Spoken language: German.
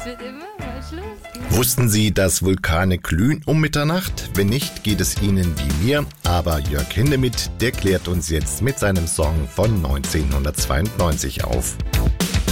Es wird immer mal Schluss. Wussten Sie, dass Vulkane glühen um Mitternacht? Wenn nicht, geht es Ihnen wie mir. Aber Jörg Hindemith, der klärt uns jetzt mit seinem Song von 1992 auf.